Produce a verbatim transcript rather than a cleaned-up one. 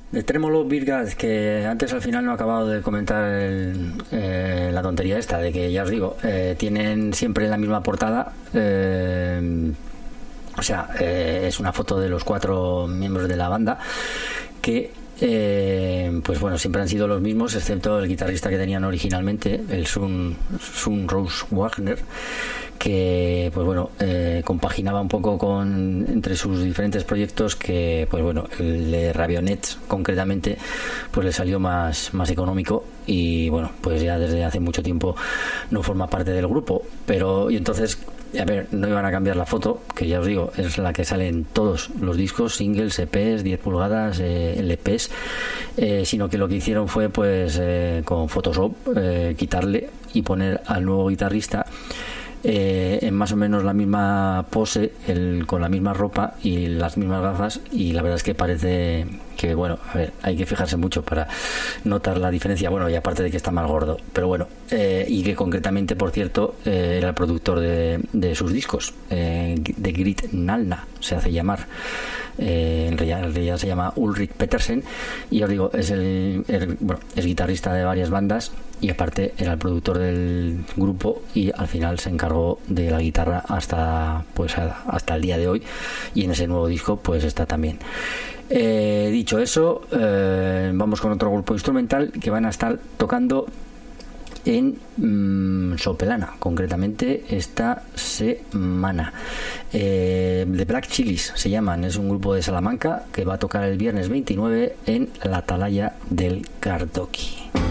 De Tremolo Birgaz, que antes al final no he acabado de comentar el, eh, la tontería esta, de que ya os digo, eh, tienen siempre la misma portada, eh, o sea, eh, es una foto de los cuatro miembros de la banda que, eh, pues bueno, siempre han sido los mismos, excepto el guitarrista que tenían originalmente, el Sun, Sun Rose Wagner, que pues bueno eh, compaginaba un poco con entre sus diferentes proyectos, que pues bueno, el de Ravionets concretamente pues le salió más, más económico, y bueno, pues ya desde hace mucho tiempo no forma parte del grupo, pero y entonces a ver, no iban a cambiar la foto, que ya os digo, es la que sale en todos los discos, singles, E Pes, diez pulgadas, eh, L Pes, eh, sino que lo que hicieron fue pues eh, con Photoshop eh, quitarle y poner al nuevo guitarrista Eh, en más o menos la misma pose, el, con la misma ropa y las mismas gafas, y la verdad es que parece que, bueno, a ver, hay que fijarse mucho para notar la diferencia, bueno, y aparte de que está más gordo, pero bueno, eh, y que concretamente, por cierto, eh, era el productor de, de sus discos, eh, de Grit Nalna se hace llamar, eh, en, realidad, en realidad se llama Ulrik Petersen, y os digo, es el, el bueno, es guitarrista de varias bandas, y aparte era el productor del grupo, y al final se encargó de la guitarra hasta pues hasta el día de hoy, y en ese nuevo disco pues está también. Eh, dicho eso, eh, vamos con otro grupo instrumental que van a estar tocando en mmm, Sopelana, concretamente esta semana. eh, The Black Chilies se llaman, es un grupo de Salamanca que va a tocar el viernes veintinueve en la Atalaya del Cardoqui.